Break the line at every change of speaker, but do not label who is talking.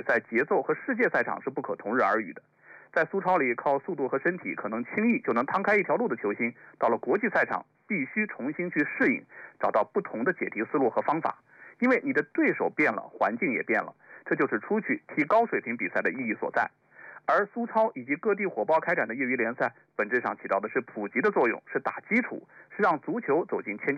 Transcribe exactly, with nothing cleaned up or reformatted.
赛节奏和世界赛场是不可同日而语的。在苏超里靠速度和身体可能轻易就能趟开一条路的球星，到了国际赛场必须重新去适应，找到不同的解题思路和方法，因为你的对手变了，环境也变了，这就是出去踢高水平比赛的意义所在。而苏超以及各地火爆开展的业余联赛，本质上起到的是普及的作用，是打基础，是让足球走进千